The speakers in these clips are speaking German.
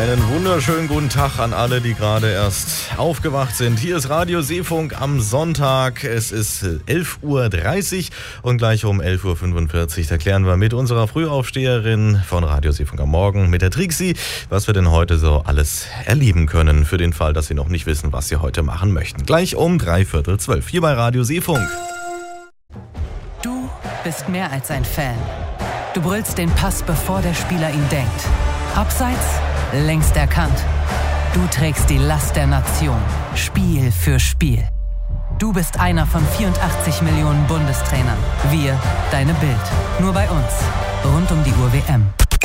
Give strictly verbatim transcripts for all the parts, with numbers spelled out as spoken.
Einen wunderschönen guten Tag an alle, die gerade erst aufgewacht sind. Hier ist Radio Seefunk am Sonntag. Es ist elf Uhr dreißig und gleich um elf Uhr fünfundvierzig. Da klären wir mit unserer Frühaufsteherin von Radio Seefunk am Morgen, mit der Trixi, was wir denn heute so alles erleben können, für den Fall, dass Sie noch nicht wissen, was Sie heute machen möchten. Gleich um dreiviertel zwölf, hier bei Radio Seefunk. Du bist mehr als ein Fan. Du brüllst den Pass, bevor der Spieler ihn denkt. Abseits, längst erkannt. Du trägst die Last der Nation, Spiel für Spiel. Du bist einer von vierundachtzig Millionen Bundestrainern. Wir, deine Bild. Nur bei uns. Rund um die Uhr W M.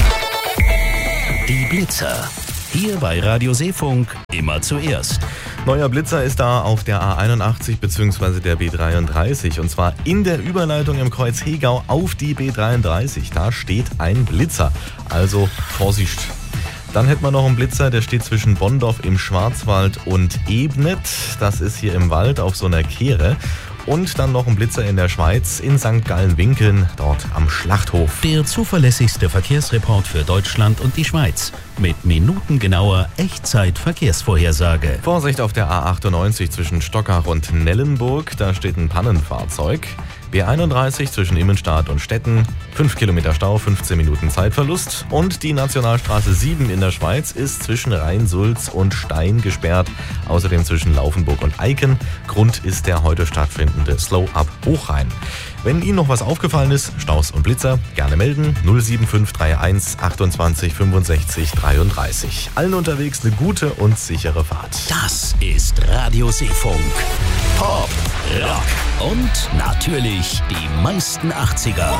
Die Blitzer. Hier bei Radio Seefunk immer zuerst. Neuer Blitzer ist da auf der A einundachtzig bzw. der B dreiunddreißig. Und zwar in der Überleitung im Kreuz Hegau auf die B dreiunddreißig. Da steht ein Blitzer. Also Vorsicht. Dann hätten wir noch einen Blitzer, der steht zwischen Bonndorf im Schwarzwald und Ebnet. Das ist hier im Wald auf so einer Kehre. Und dann noch ein Blitzer in der Schweiz, in Sankt Gallen-Winkeln, dort am Schlachthof. Der zuverlässigste Verkehrsreport für Deutschland und die Schweiz. Mit minutengenauer Echtzeit-Verkehrsvorhersage. Vorsicht auf der A achtundneunzig zwischen Stockach und Nellenburg, da steht ein Pannenfahrzeug. B einunddreißig zwischen Immenstadt und Stetten, fünf Kilometer Stau, fünfzehn Minuten Zeitverlust. Und die Nationalstraße sieben in der Schweiz ist zwischen Rhein-Sulz und Stein gesperrt. Außerdem zwischen Laufenburg und Eiken. Grund ist der heute stattfindende Slow-Up Hochrhein. Wenn Ihnen noch was aufgefallen ist, Staus und Blitzer, gerne melden. null sieben fünf drei eins achtundzwanzig fünfundsechzig dreiunddreißig. Allen unterwegs eine gute und sichere Fahrt. Das ist Radio Seefunk. Pop, Rock und natürlich die meisten achtziger.